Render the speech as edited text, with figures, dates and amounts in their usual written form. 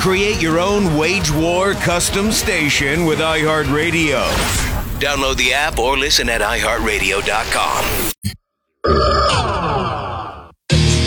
Create your own Wage War custom station with iHeartRadio. Download the app or listen at iHeartRadio.com.